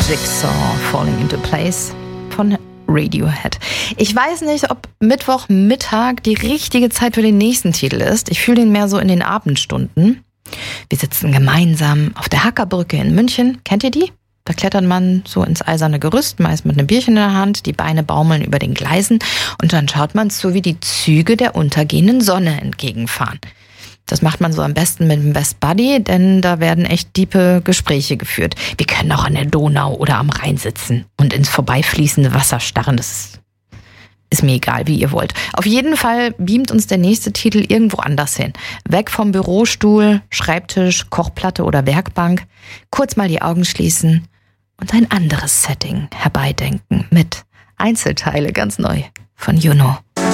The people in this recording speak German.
Jigsaw Falling into Place von Radiohead. Ich weiß nicht, ob Mittwochmittag die richtige Zeit für den nächsten Titel ist. Ich fühle ihn mehr so in den Abendstunden. Wir sitzen gemeinsam auf der Hackerbrücke in München. Kennt ihr die? Da klettert man so ins eiserne Gerüst, meist mit einem Bierchen in der Hand, die Beine baumeln über den Gleisen und dann schaut man zu, wie die Züge der untergehenden Sonne entgegenfahren. Das macht man so am besten mit dem Best Buddy, denn da werden echt diepe Gespräche geführt. Wir können auch an der Donau oder am Rhein sitzen und ins vorbeifließende Wasser starren. Das ist mir egal, wie ihr wollt. Auf jeden Fall beamt uns der nächste Titel irgendwo anders hin. Weg vom Bürostuhl, Schreibtisch, Kochplatte oder Werkbank. Kurz mal die Augen schließen und ein anderes Setting herbeidenken mit Einzelteile ganz neu von Juno.